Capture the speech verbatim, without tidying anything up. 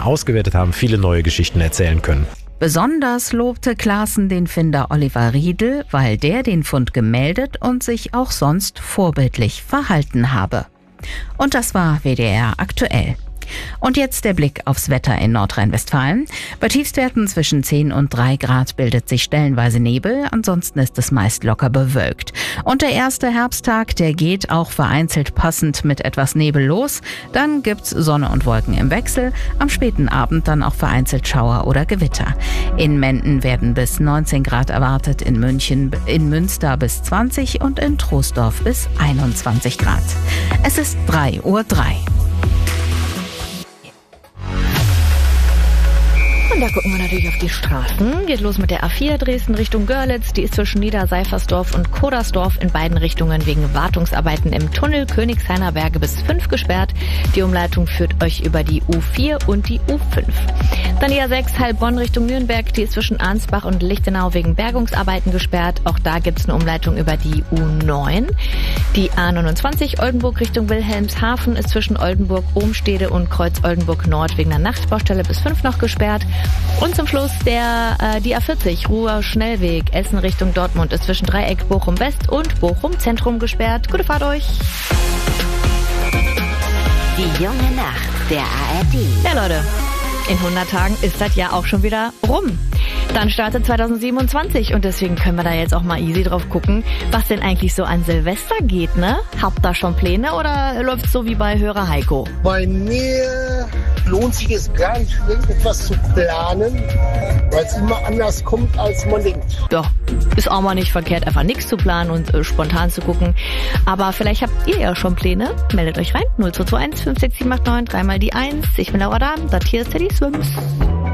ausgewertet haben, viele neue Geschichten erzählen können. Besonders lobte Klaassen den Finder Oliver Riedel, weil der den Fund gemeldet und sich auch sonst vorbildlich verhalten habe. Und das war W D R aktuell. Und jetzt der Blick aufs Wetter in Nordrhein-Westfalen. Bei Tiefstwerten zwischen zehn und drei Grad bildet sich stellenweise Nebel, ansonsten ist es meist locker bewölkt. Und der erste Herbsttag, der geht auch vereinzelt passend mit etwas Nebel los. Dann gibt's Sonne und Wolken im Wechsel, am späten Abend dann auch vereinzelt Schauer oder Gewitter. In Menden werden bis neunzehn Grad erwartet, in München, in Münster bis zwanzig und in Troisdorf bis einundzwanzig Grad. Es ist drei Uhr drei. Und da gucken wir natürlich auf die Straßen. Geht los mit der A vier Dresden Richtung Görlitz. Die ist zwischen Niederseifersdorf und Kodersdorf in beiden Richtungen wegen Wartungsarbeiten im Tunnel Königshainer Berge bis fünf gesperrt. Die Umleitung führt euch über die U vier und die U fünf. Dann die A sechs Heilbronn Richtung Nürnberg. Die ist zwischen Arnsbach und Lichtenau wegen Bergungsarbeiten gesperrt. Auch da gibt's eine Umleitung über die U neun. Die A neunundzwanzig Oldenburg Richtung Wilhelmshaven ist zwischen Oldenburg, Ohmstede und Kreuz Oldenburg Nord wegen einer Nachtbaustelle bis fünf noch gesperrt. Und zum Schluss der äh, die A vierzig Ruhr Schnellweg Essen Richtung Dortmund ist zwischen Dreieck Bochum West und Bochum Zentrum gesperrt. Gute Fahrt euch! Die junge Nacht der A R D. Ja Leute, in hundert Tagen ist das Jahr auch schon wieder rum. Dann startet zweitausendsiebenundzwanzig und deswegen können wir da jetzt auch mal easy drauf gucken, was denn eigentlich so an Silvester geht, ne? Habt ihr schon Pläne oder läuft's so wie bei Hörer Heiko? Bei mir lohnt sich es gar nicht, irgendetwas zu planen, weil es immer anders kommt, als man denkt. Ja, ist auch mal nicht verkehrt, einfach nichts zu planen und äh, spontan zu gucken. Aber vielleicht habt ihr ja schon Pläne. Meldet euch rein. null zwei zwei eins fünf sechs sieben acht neun, dreimal die eins. Ich bin Laura Dahm, das hier ist Teddy Swims.